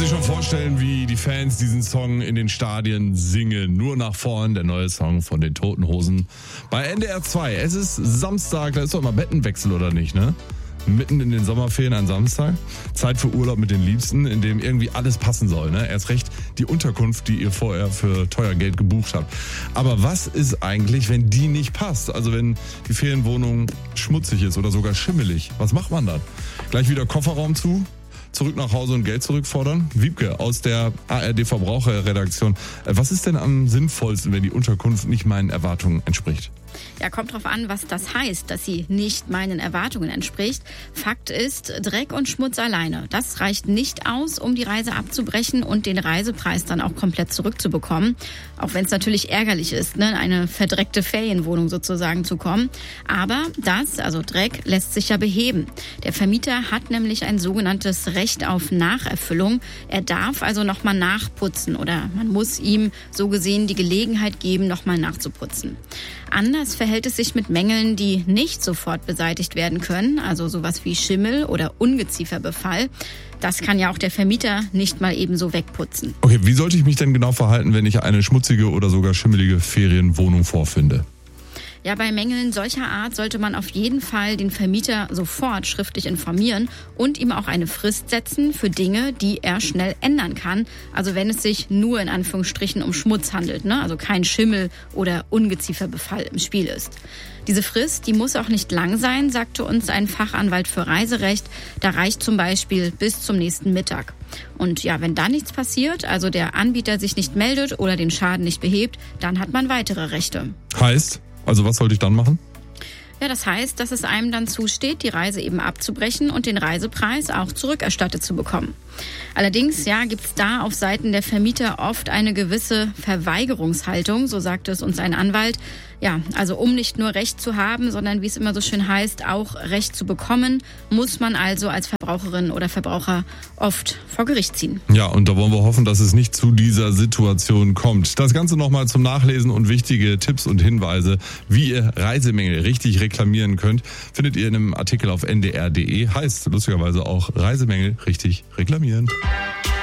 sich schon vorstellen, wie die Fans diesen Song in den Stadien singen. Nur nach vorn, der neue Song von den Toten Hosen. Bei NDR 2, es ist Samstag, da ist doch immer Bettenwechsel, oder nicht, ne? Mitten in den Sommerferien ein Samstag. Zeit für Urlaub mit den Liebsten, in dem irgendwie alles passen soll, ne? Erst recht die Unterkunft, die ihr vorher für teuer Geld gebucht habt. Aber was ist eigentlich, wenn die nicht passt? Also wenn die Ferienwohnung schmutzig ist oder sogar schimmelig. Was macht man dann? Gleich wieder Kofferraum zu? Zurück nach Hause und Geld zurückfordern? Wiebke aus der ARD-Verbraucherredaktion. Was ist denn am sinnvollsten, wenn die Unterkunft nicht meinen Erwartungen entspricht? Ja, kommt drauf an, was das heißt, dass sie nicht meinen Erwartungen entspricht. Fakt ist, Dreck und Schmutz alleine, das reicht nicht aus, um die Reise abzubrechen und den Reisepreis dann auch komplett zurückzubekommen. Auch wenn es natürlich ärgerlich ist, ne, eine verdreckte Ferienwohnung sozusagen zu kommen. Aber das, also Dreck, lässt sich ja beheben. Der Vermieter hat nämlich ein sogenanntes Recht auf Nacherfüllung. Er darf also nochmal nachputzen oder man muss ihm so gesehen die Gelegenheit geben, nochmal nachzuputzen. Anders verhält es sich mit Mängeln, die nicht sofort beseitigt werden können, also sowas wie Schimmel oder Ungezieferbefall. Das kann ja auch der Vermieter nicht mal eben so wegputzen. Okay, wie sollte ich mich denn genau verhalten, wenn ich eine schmutzige oder sogar schimmelige Ferienwohnung vorfinde? Ja, bei Mängeln solcher Art sollte man auf jeden Fall den Vermieter sofort schriftlich informieren und ihm auch eine Frist setzen für Dinge, die er schnell ändern kann. Also wenn es sich nur in Anführungsstrichen um Schmutz handelt, ne? Also kein Schimmel oder Ungezieferbefall im Spiel ist. Diese Frist, die muss auch nicht lang sein, sagte uns ein Fachanwalt für Reiserecht. Da reicht zum Beispiel bis zum nächsten Mittag. Und ja, wenn da nichts passiert, also der Anbieter sich nicht meldet oder den Schaden nicht behebt, dann hat man weitere Rechte. Heißt? Also was sollte ich dann machen? Ja, das heißt, dass es einem dann zusteht, die Reise eben abzubrechen und den Reisepreis auch zurückerstattet zu bekommen. Allerdings, ja, gibt's da auf Seiten der Vermieter oft eine gewisse Verweigerungshaltung, so sagte es uns ein Anwalt. Ja, also um nicht nur Recht zu haben, sondern wie es immer so schön heißt, auch Recht zu bekommen, muss man also als Verbraucherin oder Verbraucher oft vor Gericht ziehen. Ja, und da wollen wir hoffen, dass es nicht zu dieser Situation kommt. Das Ganze nochmal zum Nachlesen und wichtige Tipps und Hinweise, wie ihr Reisemängel richtig reklamieren könnt, findet ihr in einem Artikel auf ndr.de. Heißt lustigerweise auch Reisemängel richtig reklamieren.